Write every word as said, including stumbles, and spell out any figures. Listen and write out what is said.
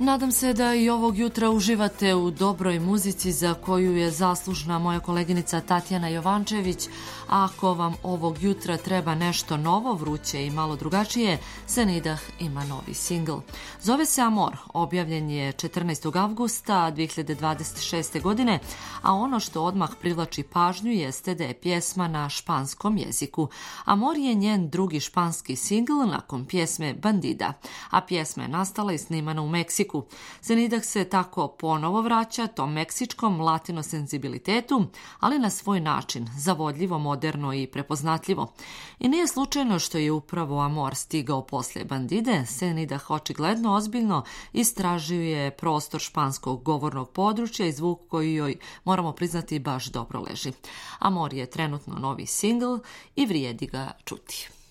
Nadam se da i ovog jutra uživate u dobroj muzici za koju je zaslužna moja koleginica Tatjana Jovančević. A ako vam ovog jutra treba nešto novo, vruće i malo drugačije, Senidah ima novi singl. Zove se Amor, objavljen je četrnaestog avgusta dve hiljade dvadeset šeste. godine, a ono što odmah privlači pažnju jeste da je pjesma na španskom jeziku. Amor je njen drugi španski singl nakon pjesme Bandida, a pjesma je nastala i snimana u Meksiku. Senidah se tako ponovo vraća tom meksičkom latino senzibilitetu, ali na svoj način, zavodljivo, moderno i prepoznatljivo. I nije slučajno što je upravo Amor stigao poslije Bandide. Senidah očigledno ozbiljno istražuje prostor španskog govornog područja i zvuk koji joj, moramo priznati, baš dobro leži. Amor je trenutno novi singl i vrijedi ga čuti.